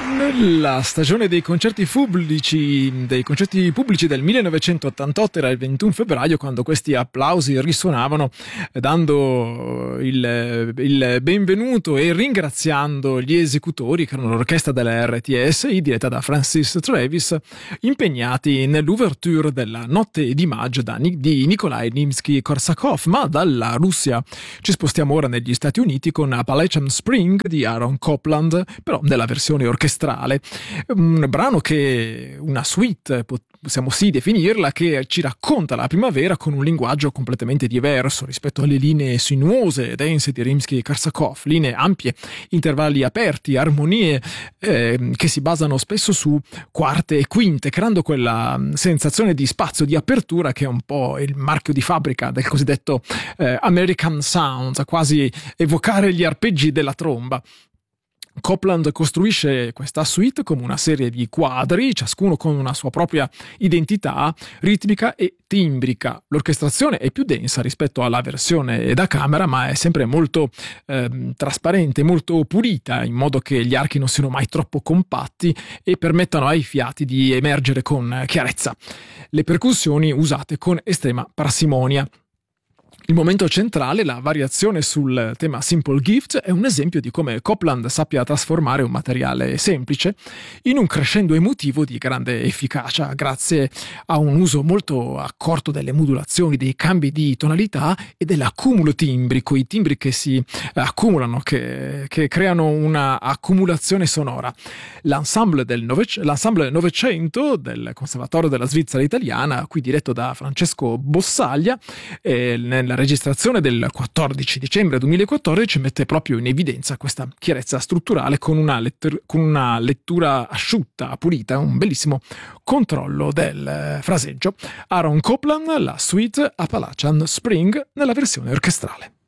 La stagione dei concerti pubblici del 1988 era il 21 febbraio, quando questi applausi risuonavano, dando il benvenuto e ringraziando gli esecutori, che erano l'orchestra della RTSI diretta da Francis Travis, impegnati nell'ouverture della Notte di maggio di Nikolai Rimsky-Korsakov. Ma dalla Russia ci spostiamo ora negli Stati Uniti con Appalachian Spring di Aaron Copland, però nella versione orchestrale, un brano che una suite, possiamo sì definirla, che ci racconta la primavera con un linguaggio completamente diverso rispetto alle linee sinuose e dense di Rimsky-Korsakov, linee ampie, intervalli aperti, armonie che si basano spesso su quarte e quinte, creando quella sensazione di spazio, di apertura, che è un po' il marchio di fabbrica del cosiddetto American Sound, quasi evocare gli arpeggi della tromba. Copland costruisce questa suite come una serie di quadri, ciascuno con una sua propria identità ritmica e timbrica. L'orchestrazione è più densa rispetto alla versione da camera, ma è sempre molto trasparente, molto pulita, in modo che gli archi non siano mai troppo compatti e permettano ai fiati di emergere con chiarezza. Le percussioni usate con estrema parsimonia. Il momento centrale, la variazione sul tema Simple Gift, è un esempio di come Copland sappia trasformare un materiale semplice in un crescendo emotivo di grande efficacia, grazie a un uso molto accorto delle modulazioni, dei cambi di tonalità e dell'accumulo timbrico, i timbri che si accumulano, che creano una accumulazione sonora. L'ensemble del Novecento del Conservatorio della Svizzera Italiana, qui diretto da Francesco Bossaglia, nella registrazione del 14 dicembre 2014 mette proprio in evidenza questa chiarezza strutturale con una lettura asciutta, pulita, un bellissimo controllo del fraseggio. Aaron Copland, la suite Appalachian Spring nella versione orchestrale.